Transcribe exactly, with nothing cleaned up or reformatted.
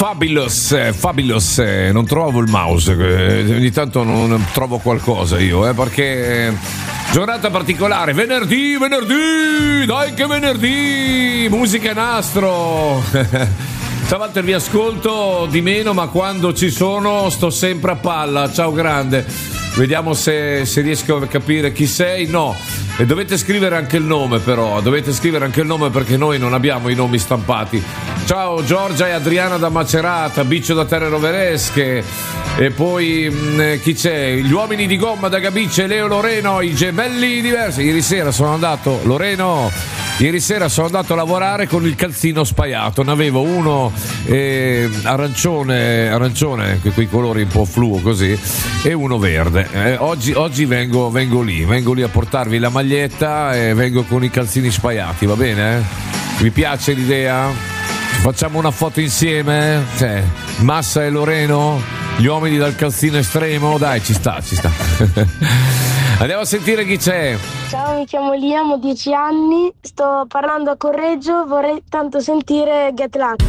Fabulous, eh, Fabulous, eh, non trovo il mouse, eh, ogni tanto non, non trovo qualcosa io, eh, perché eh, giornata particolare, venerdì, venerdì, dai che venerdì, musica nastro. Stavolta vi ascolto di meno, ma quando ci sono sto sempre a palla. Ciao grande. Vediamo se, se riesco a capire chi sei. No, e dovete scrivere anche il nome, però dovete scrivere anche il nome perché noi non abbiamo i nomi stampati. Ciao Giorgia e Adriana da Macerata, Biccio da Terre Roveresche, e poi mh, chi c'è? Gli uomini di gomma da Gabice, Leo Loreno, i gemelli diversi. Ieri sera sono andato, Loreno, ieri sera sono andato a lavorare con il calzino spaiato, ne avevo uno eh, arancione, arancione, quei colori un po' fluo così, e uno verde. Eh, oggi, oggi vengo, vengo lì, vengo lì a portarvi la maglietta e vengo con i calzini spaiati, va bene? Eh? Vi piace l'idea? Facciamo una foto insieme? Cioè, Massa e Loreno? Gli uomini dal calzino estremo? Dai, ci sta, ci sta. Andiamo a sentire chi c'è. Ciao, mi chiamo Liam, ho dieci anni, sto parlando a Correggio, vorrei tanto sentire Get Lucky.